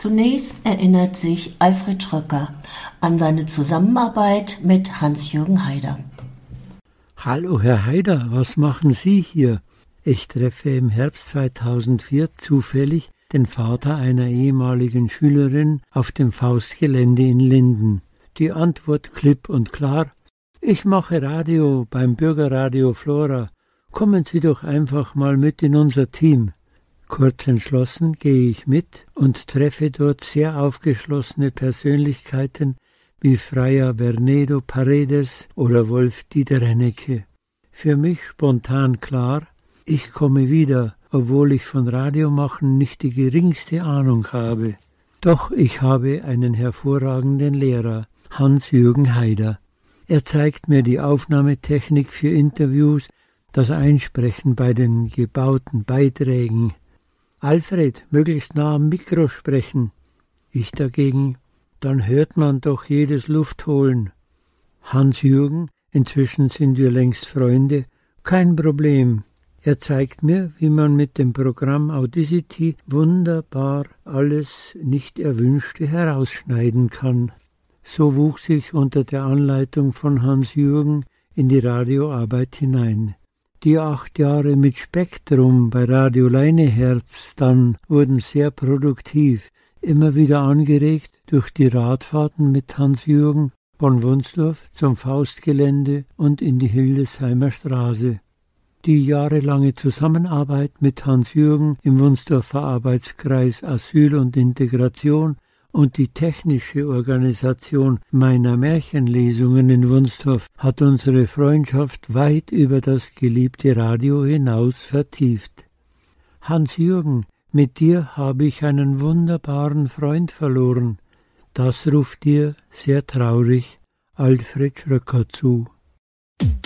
Zunächst erinnert sich Alfred Schröcker an seine Zusammenarbeit mit Hans-Jürgen Haider. Hallo Herr Haider, was machen Sie hier? Ich treffe im Herbst 2004 zufällig den Vater einer ehemaligen Schülerin auf dem Faustgelände in Linden. Die Antwort klipp und klar: Ich mache Radio beim Bürgerradio Flora. Kommen Sie doch einfach mal mit in unser Team. Kurz entschlossen gehe ich mit und treffe dort sehr aufgeschlossene Persönlichkeiten wie Freier Bernedo Paredes oder Wolf-Dieter Rennecke. Für mich spontan klar: Ich komme wieder, obwohl ich von Radiomachen nicht die geringste Ahnung habe. Doch ich habe einen hervorragenden Lehrer, Hans-Jürgen Haider. Er zeigt mir die Aufnahmetechnik für Interviews, das Einsprechen bei den gebauten Beiträgen. Alfred, möglichst nah am Mikro sprechen. Ich dagegen: Dann hört man doch jedes Luftholen. Hans-Jürgen, inzwischen sind wir längst Freunde, kein Problem. Er zeigt mir, wie man mit dem Programm Audacity wunderbar alles Nicht-Erwünschte herausschneiden kann. So wuchs ich unter der Anleitung von Hans-Jürgen in die Radioarbeit hinein. Die 8 Jahre mit Spektrum bei Radio Leineherz dann wurden sehr produktiv, immer wieder angeregt durch die Radfahrten mit Hans-Jürgen von Wunsdorf zum Faustgelände und in die Hildesheimer Straße. Die jahrelange Zusammenarbeit mit Hans-Jürgen im Wunsdorfer Arbeitskreis Asyl und Integration und die technische Organisation meiner Märchenlesungen in Wunsdorf hat unsere Freundschaft weit über das geliebte Radio hinaus vertieft. Hans-Jürgen, mit dir habe ich einen wunderbaren Freund verloren. Das ruft dir sehr traurig Alfred Schröcker zu.